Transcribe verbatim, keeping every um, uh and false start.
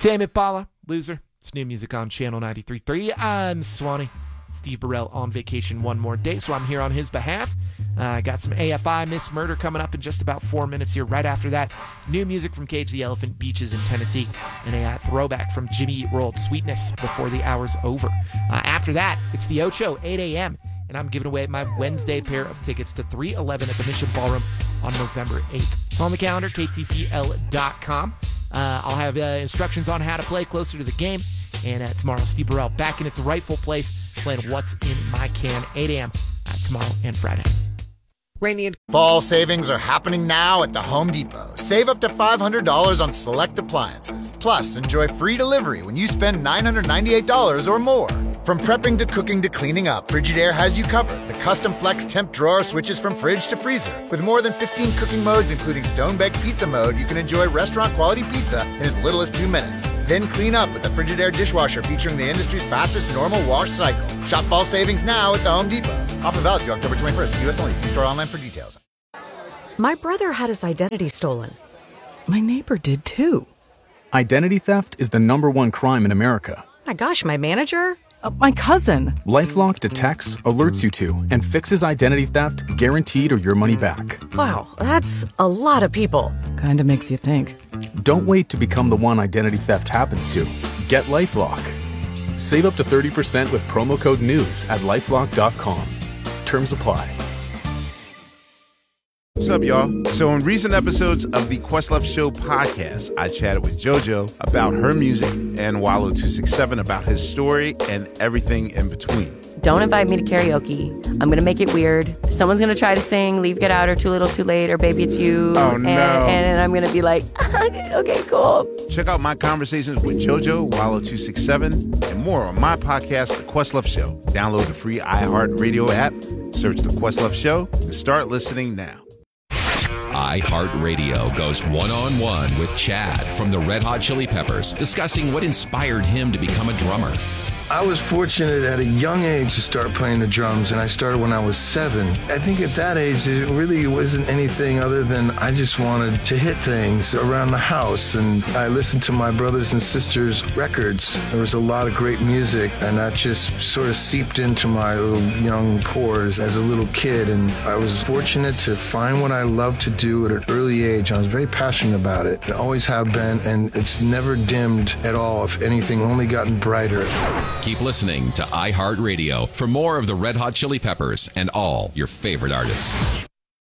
Tame Impala, Loser. It's new music on Channel ninety-three point three. I'm Swanee. Steve Burrell on vacation one more day, so I'm here on his behalf. I uh, got some A F I, Miss Murder, coming up in just about four minutes here. Right after that, new music from Cage the Elephant, Beaches in Tennessee, and a uh, throwback from Jimmy Eat World, Sweetness, before the hour's over. Uh, after that, it's the Ocho, eight a.m., and I'm giving away my Wednesday pair of tickets to three eleven at the Mission Ballroom on November eighth. It's on the calendar, K T C L dot com. Uh, I'll have uh, instructions on how to play closer to the game. And uh, tomorrow, Steve Burrell back in its rightful place, playing What's in My Can, eight a.m. Uh, tomorrow and Friday. Rainy and Fall savings are happening now at the Home Depot. Save up to five hundred dollars on select appliances. Plus, enjoy free delivery when you spend nine hundred ninety-eight dollars or more. From prepping to cooking to cleaning up, Frigidaire has you covered. The custom flex temp drawer switches from fridge to freezer. With more than fifteen cooking modes, including stone-baked pizza mode, you can enjoy restaurant-quality pizza in as little as two minutes. Then clean up with the Frigidaire dishwasher featuring the industry's fastest normal wash cycle. Shop fall savings now at the Home Depot. Offer valid through October twenty-first. U S only. See store online for details. My brother had his identity stolen. My neighbor did too. Identity theft is the number one crime in America. My gosh, my manager? Uh, my cousin. LifeLock detects, alerts you to, and fixes identity theft guaranteed or your money back. Wow, that's a lot of people. Kinda makes you think. Don't wait to become the one identity theft happens to. Get LifeLock. Save up to thirty percent with promo code NEWS at lifelock dot com. Terms apply. What's up, y'all? So in recent episodes of the Questlove Show podcast, I chatted with JoJo about her music and Wallow two six seven about his story and everything in between. Don't invite me to karaoke. I'm going to make it weird. Someone's going to try to sing Leave, Get Out, or Too Little, Too Late, or Baby It's You. Oh, no. And, and I'm going to be like, okay, cool. Check out my conversations with JoJo, Wallow two six seven, and more on my podcast, The Questlove Show. Download the free iHeartRadio app, search The Questlove Show, and start listening now. iHeartRadio goes one-on-one with Chad from the Red Hot Chili Peppers, discussing what inspired him to become a drummer. I was fortunate at a young age to start playing the drums, and I started when I was seven. I think at that age, it really wasn't anything other than I just wanted to hit things around the house, and I listened to my brothers and sisters' records. There was a lot of great music, and that just sort of seeped into my little young pores as a little kid, and I was fortunate to find what I loved to do at an early age. I was very passionate about it. I always have been, and it's never dimmed at all. If anything, only gotten brighter. Keep listening to iHeartRadio for more of the Red Hot Chili Peppers and all your favorite artists.